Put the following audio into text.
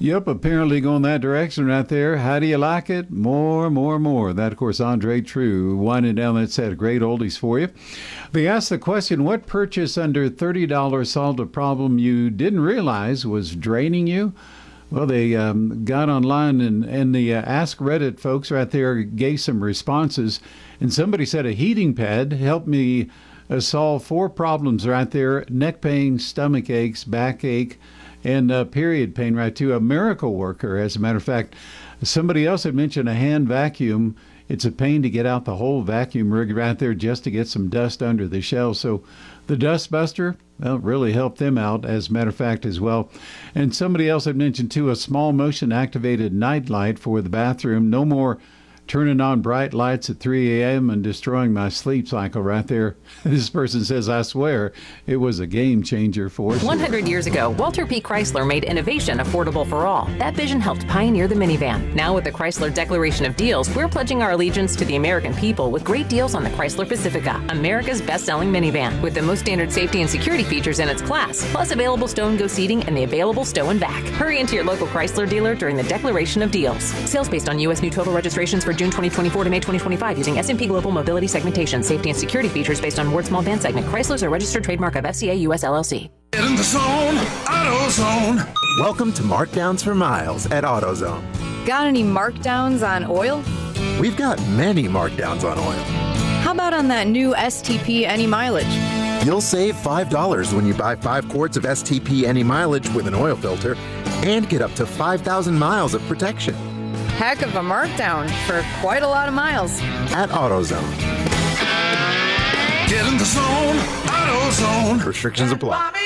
Yep, apparently going that direction right there. How do you like it? More, more, more. That, of course, Andre True winding down that set of great oldies for you. They asked the question, what purchase under $30 solved a problem you didn't realize was draining you? Well, they got online and the Ask Reddit folks right there gave some responses. And somebody said a heating pad helped me solve 4 problems right there. Neck pain, stomach aches, backache, and period pain right too. A miracle worker, as a matter of fact. Somebody else had mentioned a hand vacuum. It's a pain to get out the whole vacuum rig right there just to get some dust under the shelves. So the Dust Buster, well, really helped them out, as a matter of fact, as well. And somebody else had mentioned, too, a small motion-activated night light for the bathroom. No more turning on bright lights at 3 a.m. and destroying my sleep cycle right there. This person says, I swear, it was a game changer for us. 100 years ago, Walter P. Chrysler made innovation affordable for all. That vision helped pioneer the minivan. Now with the Chrysler Declaration of Deals, we're pledging our allegiance to the American people with great deals on the Chrysler Pacifica, America's best-selling minivan, with the most standard safety and security features in its class, plus available stow-and-go seating and the available stow and back. Hurry into your local Chrysler dealer during the Declaration of Deals. Sales based on U.S. new total registrations for June 2024 to May 2025 using S&P Global Mobility segmentation. Safety and security features based on Ward Small Van segment. Chrysler's a registered trademark of FCA US LLC. Get in the zone, AutoZone. Welcome to Markdowns for Miles at AutoZone. Got any markdowns on oil? We've got many markdowns on oil. How about on that new STP Any Mileage? You'll save $5 when you buy 5 quarts of STP Any Mileage with an oil filter and get up to 5,000 miles of protection. Heck of a markdown for quite a lot of miles. At AutoZone. Get in the zone, AutoZone. Restrictions apply.